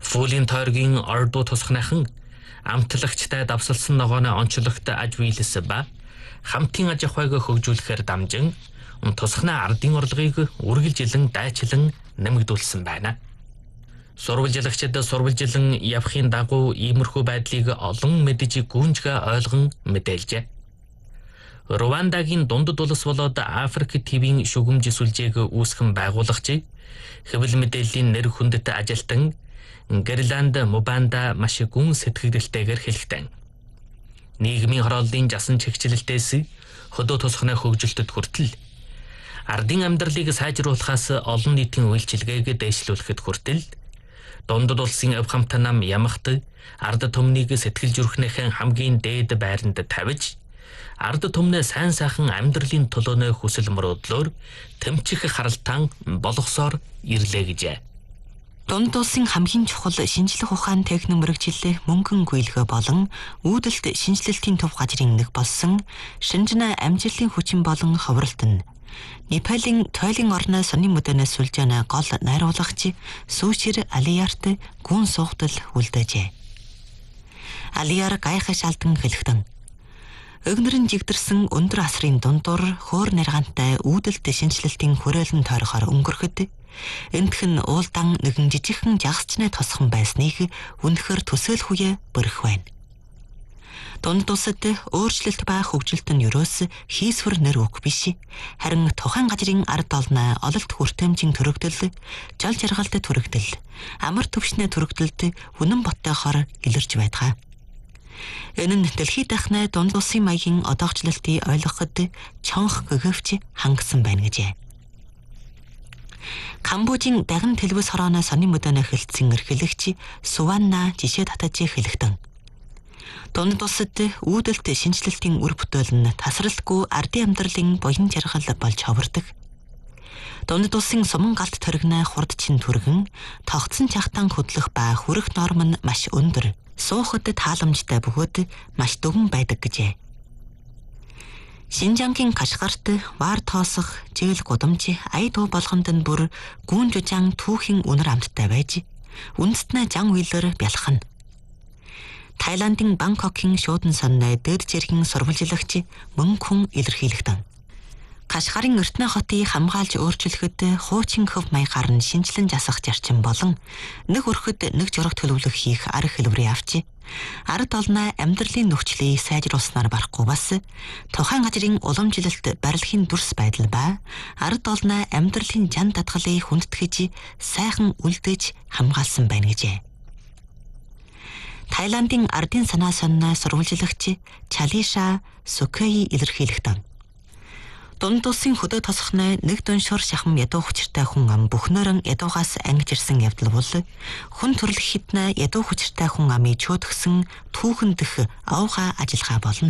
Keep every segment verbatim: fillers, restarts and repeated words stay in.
Фуулийн тойргийн ордуу тусахныхан амтлагчтай давсалсан ногооны онцлогт аж биелэс ба хамтын аж ахуйг хөгжүүлэхээр дамжин тусахны ардын орлогыг үргэлжилэн дайчлан нэмэгдүүлсэн байна. Сурвалжлагчид сурвалжлан явахын дагуу иймэрхүү байдлыг олон мэдж гүнжгэ ойлгон мэдээлжээ. Рвандагийн дундад улс болоод Африк ТВ-ийн шүгэмж сүлжээг үүсгэн байгуулагч хэвлэл мэдээллийн нэр хүндэт ажилтан Гэрланд Мубанда маш гүн сэтгэгдэлтэйгээр хэлэхдээ нийгмийн хорооллын жасан чигчлэлтээс хөдөө тусахны хөгжилтөд хүртэл ардын амьдралыг сайжруулахаас олон нийтийн үйлчилгээг дэвшлүүлэхэд хүртэл дундад улсын авхамт нам ямагт ард түмнийг сэтгэл зүрхнийхэн хамгийн дээд байранд тавьж ард түмнээ сайн сайхан амьдралын төлөөнөө хүсэл мөрөөдлөөр тэмчих харалтан болгосоор ирлээ гэжээ. Дундад улсын хамгийн чухал шинжлэх ухаан техник мэрэгчлэлээ мөнгөн гүйлгөө болон үүдэлт шинжилэлтийн төв газрын нэг болсон Шинжнэ амжилтын хүчин болон ховролт нь Непалийн тойлын орны сонин мөдөнөөс сүлжээнэ гол найруулагч Сүүшир Алиярт гүн суугтал үлдээжээ. Алияр гайхаш алдан хэлэхдээ Өгнөрн жигдэрсэн өндөр асрын дундуур хөөр наргантай үүдэлт шинжилэлтийн хүрээлэн тойрохоор өнгөрөхөд энтхэн уулдан нэгэн жижигхэн жагсчны тосхон байсныг үнэхээр төсөөлөх үе бөрөх байна. Дундад улсад өөрчлөлт ба хөгжилт нь ерөөс хийсвэр нэр үг биш. Харин тухайн газрын ард олноо ололт хүртээмжийн төрөгдөл, жол жаргалт төрөгдөл, амар төвшнээ төрөгдөлд үнэн боттойхоор илэрч байдаг. Энэ нь дэлхийд дахны дундад улсын маягийн одоогчлолтыг ойлгоход чонх гэгвч хангасан байна гэжээ. Камбожийн даган телевиз хорооны сонин мөдөнө хэлтсэн эрхлэгч Суванна жишээ татаж хэлэхдээ дундад улсад үүдэлт шинжилэлтийн үр бүтээл нь тасралтгүй ардын амьдралын буян жаргал болж ховордог. Дундад улсын суман галт төргнө хурдчин түргэн тогтсон чахтан хөдлөх ба хүрэх норм нь маш өндөр. Суухад тааламжтай бөгөөд маш дөгөн байдаг гэжээ. Шинжангийн Кашгарт вар тоосох, жийл гудамж, ая дуу болгонд нь бүр гүүн жужаан түүхийн үнэр амттай байж, үндэстнээ жан үйлээр бялхана. Тайландын Бангкокийн шуудан сонны дээд жиргэн сурвалжлагч мөн хүн илэрхийлэгдэн. Кашгарын эртний хотыг хамгаалж өөрчлөхөд хуучин хөв маягаар нь шинжилэн засах зарчим болон нэг өрхөд нэг жураг төлөвлөх хийх арга хэлбэрийг авчи. Ард олноо амьдралын нөхцөлийг сайжруулснаар барахгүй бас тухайн газрын уламжлалт барилгын дүрс байдал ба ард олноо амьдралын жан дадгалыг хүндэтгэж сайхан үлдээж хамгаалсан байна гэжээ. Тайландын ардын санаа сонно сурвалжлагч Чалиша Сукэй илэрхийлэгдэн дундад улсын хөдөө тосхны нэг дуншуур шахам ядуу хүчиртэй хүн ам бүхнөрөн ядуугаас ангиж ирсэн явдал бол хүн төрлөх хитнэ ядуу хүчиртэй хүн амыг чөтгсөн түүхэн дэх авга ажиллагаа болно.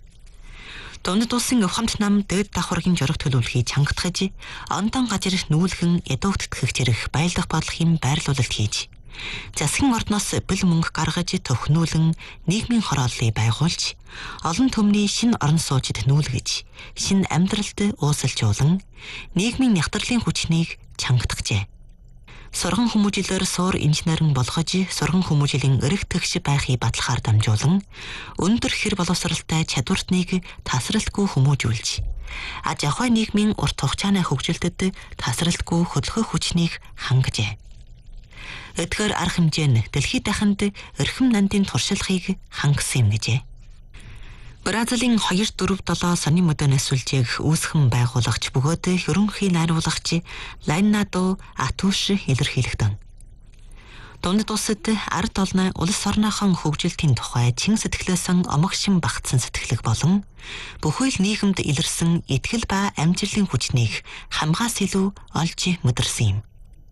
Дундад улсын авхамт нам дээд давхаргийн жураг төлөвлөхийг чангатгаж ондон газар нүүлгэн ядуугдтгэх зэрэг байлдах бодлохын байрлуулалт хийж засгийн ордноос бэл мөнгө гаргаж төхнүүлэн нийгмийн хорооллыг байгуулж олон төмний шинэ орон суучид нүүлгэж шинэ амьдралд уусалжуулан нийгмийн нягтралын хүчнийг чангатгажээ. Сурган хүмүүжлээр суур инженерэн болгож сурган хүмүүжлийн эрэг тэгш байхыг батлахаар дамжуулан өндөр хэр боловсралтай чадвартныг тасралтгүй хүмүүжүүлж аж ахуй нийгмийн урт хугацааны хөгжилтөд тасралтгүй хөдөлгөх хүчнийг хангажээ. Эдгээр арга хэмжээ нь дэлхийд дахинд эрхэм нандин туршлагыг хангасан юм гэжээ. Бразилийн хоёр дөрөв долоо сонин мөдөнөөс сүлжээг үүсгэн байгуулагч бөгөөд ерөнхий найруулагч Лайнадо Атуш илэрхийлэгдэн. Дундад улсад ард олны улс орныхон хөгжилтийн тухай чин сэтгэлээсэн омогшин багтсан сэтгэлэг болон бүхэл нийгэмд илэрсэн итгэл ба амжилтын хүчнийг хамгаас илүү олж мэдэрсэн юм.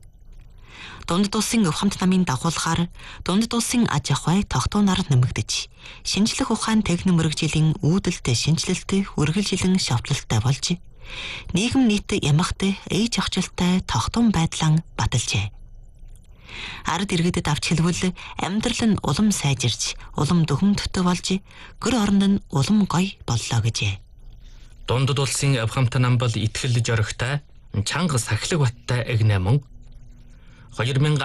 Дундад улсын авхамт намын дагуулгаар дундад улсын аж ахуй тогтуунаар нэмэгдэж, шинжлэх ухаан техник мэрэгжлийн үүдэлт шинжилэлт үргэлжилэн шавтлалтай болж, нийгэм нийт ямагт ээж ахжилтай тогтун байдлаа баталжээ. Ард иргэдэд авч хэлбэл амьдрал нь улам сайжирч, улам дөхөмтөй болж, гэр орон нь улам гоё боллоо гэжээ. Дундад улсын авхамт нам бол итгэл жоригтой, чанга сахилэг баттай эгнэ мөн хоёр